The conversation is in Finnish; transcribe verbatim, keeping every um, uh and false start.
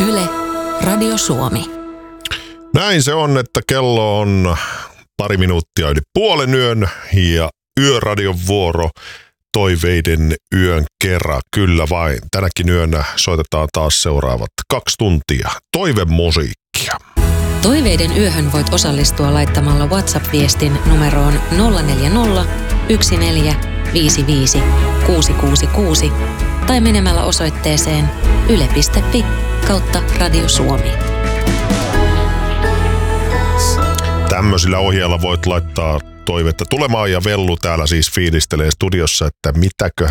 Yle, Radio Suomi. Näin se on, että kello on pari minuuttia yli puolen yön ja Yöradion vuoro toiveiden yön kerran. Kyllä vain. Tänäkin yönä soitetaan taas seuraavat kaksi tuntia toivemusiikkia. Toiveiden yöhön voit osallistua laittamalla WhatsApp-viestin numeroon nolla neljä nolla, yksi neljä, viisi viisi, kuusi kuusi kuusi tai menemällä osoitteeseen yle piste fi kautta Radio Suomi. Tämmöisillä ohjeilla voit laittaa toivetta tulemaan ja Vellu täällä siis fiilistelee studiossa, että mitäköhän